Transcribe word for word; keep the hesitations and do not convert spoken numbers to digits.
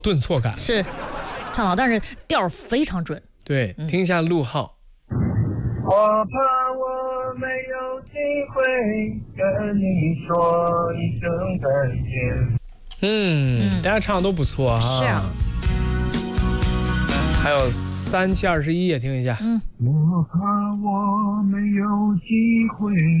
顿挫感。 是唱好，但是调非常准。 对，听一下陆浩。 我怕我没有机会跟你说一声再见。 嗯， 嗯大家唱的都不错啊。 是啊。 还有三七二十一也听一下。 嗯， 我怕我没有机会